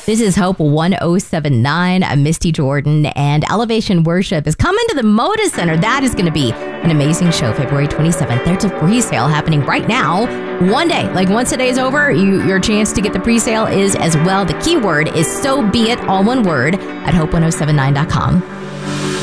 This is Hope 1079. I'm Misty Jordan, and Elevation Worship is coming to the Moda Center. That is going to be an amazing show, February 27th. There's a pre-sale happening right now. One day, like once the day's over, your chance to get the pre-sale is as well. The keyword is So Be It, all one word, at hope1079.com.